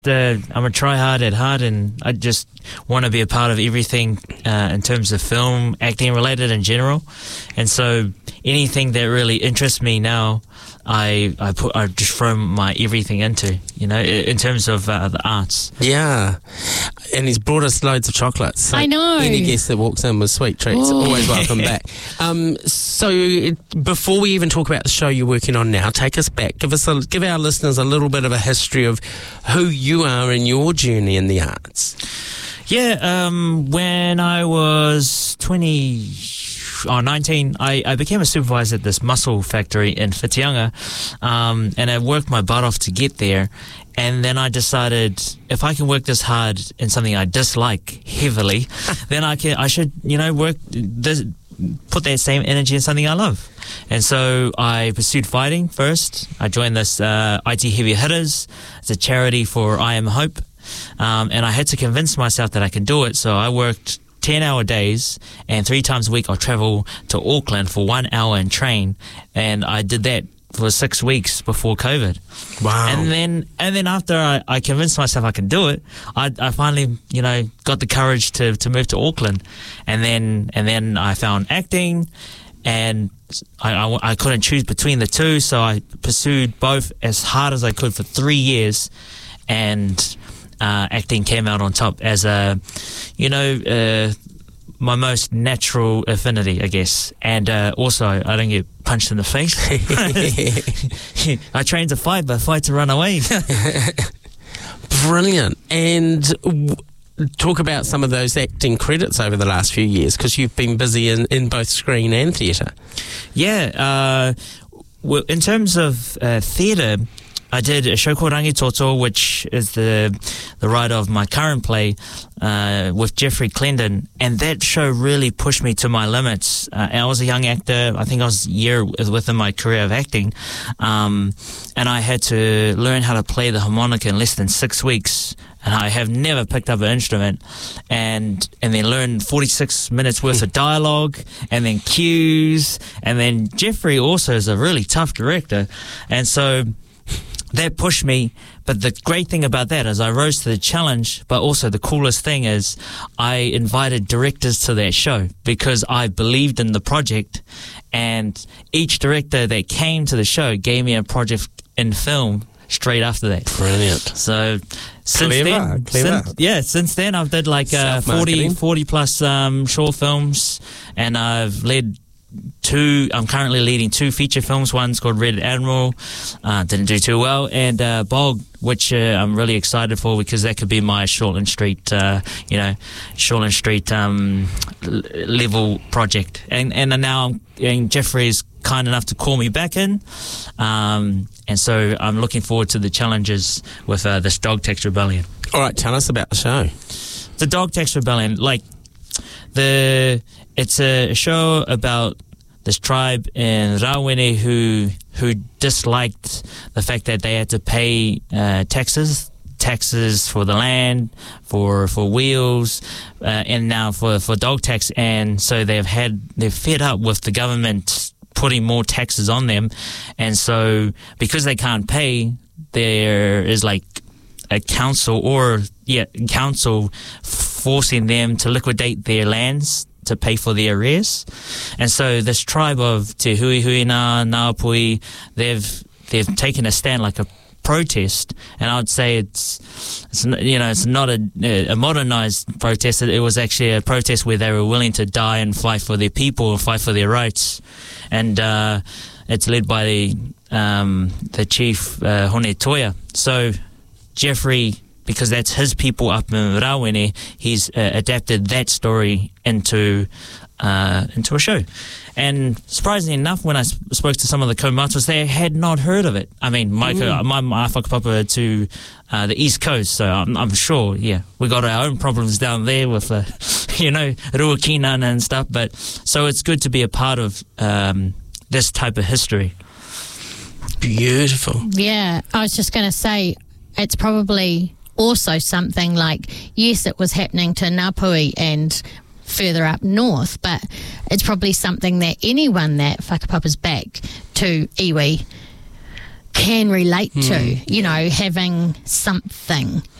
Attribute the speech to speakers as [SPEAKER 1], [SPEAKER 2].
[SPEAKER 1] I'm a try-hard at heart, and I just want to be a part of everything in terms of film, acting related in general. And so anything that really interests me now, I just throw my everything into, in terms of the arts.
[SPEAKER 2] Yeah. And he's brought us loads of chocolates. So
[SPEAKER 3] I know.
[SPEAKER 2] Any guest that walks in with sweet treats, always welcome back. So before we even talk about the show you're working on now, take us back. Give our listeners a little bit of a history of who you are and your journey in the arts.
[SPEAKER 1] Yeah, when I was 19, I became a supervisor at this mussel factory in Whitianga, and I worked my butt off to get there. And then I decided, if I can work this hard in something I dislike heavily, then I should, put that same energy in something I love. And so I pursued fighting first. I joined this IT Heavy Hitters. It's a charity for I Am Hope. And I had to convince myself that I could do it. So I worked 10-hour days, and 3 times a week I'll travel to Auckland for 1 hour and train. And I did that for 6 weeks before COVID.
[SPEAKER 2] Wow.
[SPEAKER 1] And then after I convinced myself I could do it, I finally, got the courage to move to Auckland. And then I found acting, and I couldn't choose between the two, so I pursued both as hard as I could for 3 years, and acting came out on top as my most natural affinity, I guess. And also, I don't get punched in the face. I train to fight, but fight to run away.
[SPEAKER 2] Brilliant. And talk about some of those acting credits over the last few years, because you've been busy in both screen and theatre. Yeah.
[SPEAKER 1] Well, in terms of theatre, I did a show called Rangitoto, which is the writer of my current play, with Jeffrey Clendon, and that show really pushed me to my limits. I was a young actor. I think I was a year within my career of acting, and I had to learn how to play the harmonica in less than 6 weeks. And I have never picked up an instrument, and then learned 46 minutes worth of dialogue, and then cues, and then Jeffrey also is a really tough director, and so that pushed me. But the great thing about that is I rose to the challenge, but also the coolest thing is I invited directors to that show because I believed in the project, and each director that came to the show gave me a project in film straight after that.
[SPEAKER 2] Brilliant.
[SPEAKER 1] So since then I've did like 40 plus short films, and I've led I'm currently leading 2 feature films. One's called Red Admiral, didn't do too well, and Bog, which I'm really excited for because that could be my Shortland Street, Shortland Street level project. And now Jeffrey's kind enough to call me back in, and so I'm looking forward to the challenges with this Dog Tax Rebellion.
[SPEAKER 2] All right, tell us about the show.
[SPEAKER 1] The Dog Tax Rebellion, it's a show about this tribe in Rawene who disliked the fact that they had to pay taxes for the land, for wheels, and now for dog tax. And so they're fed up with the government putting more taxes on them. And so because they can't pay, there is like a council forcing them to liquidate their lands to pay for the arrears. And so this tribe of Te Huihuina, Ngāpui, they've taken a stand like a protest, and I would say it's not a modernized protest. It was actually a protest where they were willing to die and fight for their people and fight for their rights. And it's led by the chief Hone Toia. So Jeffrey, because that's his people up in Rawene, he's adapted that story into a show. And surprisingly enough, when I spoke to some of the kaumatus, they had not heard of it. I mean, my whakapapa to the East Coast, so I'm sure, we got our own problems down there with, Ruakina and stuff, but so it's good to be a part of this type of history.
[SPEAKER 2] Beautiful.
[SPEAKER 3] Yeah, I was just going to say, it's probably also something like, yes, it was happening to Ngāpui and further up north, but it's probably something that anyone that whakapapa's back to iwi can relate to, you know, having something